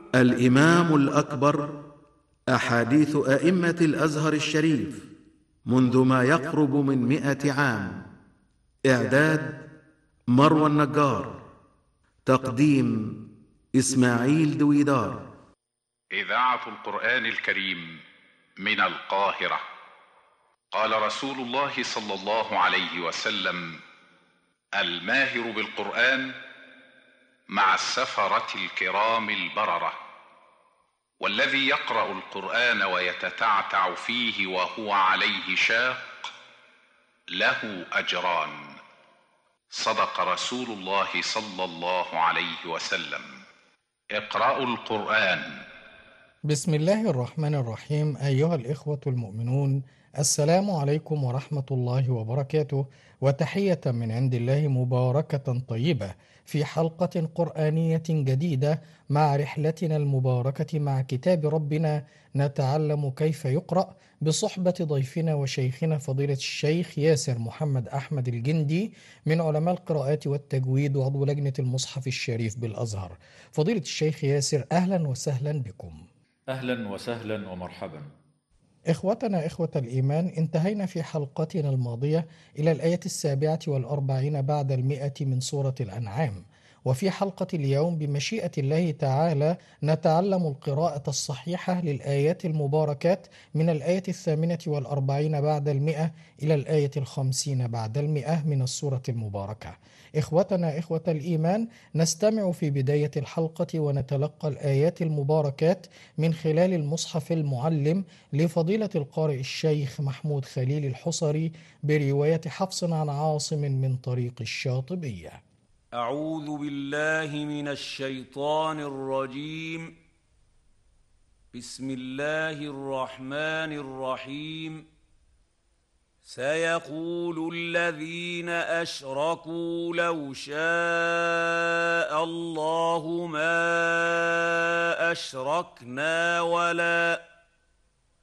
الإمام الأكبر، أحاديث أئمة الأزهر الشريف منذ ما يقرب من 100 عام. إعداد مروى النجار. تقديم إسماعيل دويدار. إذاعة القرآن الكريم من القاهرة. قال رسول الله صلى الله عليه وسلم: الماهر بالقرآن مع السفرة الكرام البررة، والذي يقرأ القرآن ويتتعتع فيه وهو عليه شاق له أجران. صدق رسول الله صلى الله عليه وسلم. اقرأوا القرآن. بسم الله الرحمن الرحيم. أيها الإخوة المؤمنون، السلام عليكم ورحمة الله وبركاته، وتحية من عند الله مباركة طيبة في حلقة قرآنية جديدة مع رحلتنا المباركة مع كتاب ربنا، نتعلم كيف يقرأ بصحبة ضيفنا وشيخنا فضيلة الشيخ ياسر محمد أحمد الجندي من علماء القراءات والتجويد وعضو لجنة المصحف الشريف بالأزهر. فضيلة الشيخ ياسر، أهلا وسهلا بكم. أهلا وسهلا ومرحبا. إخوتنا إخوة الإيمان، انتهينا في حلقتنا الماضية إلى الآية 47 بعد 100 من سورة الأنعام، وفي حلقة اليوم بمشيئة الله تعالى نتعلم القراءة الصحيحة للآيات المباركات من الآية 48 بعد 100 إلى الآية 50 بعد 100 من السورة المباركة. إخوتنا إخوة الإيمان، نستمع في بداية الحلقة ونتلقى الآيات المباركات من خلال المصحف المعلم لفضيلة القارئ الشيخ محمود خليل الحصري برواية حفص عن عاصم من طريق الشاطبية. أعوذ بالله من الشيطان الرجيم. بسم الله الرحمن الرحيم. سيقول الذين أشركوا لو شاء الله ما أشركنا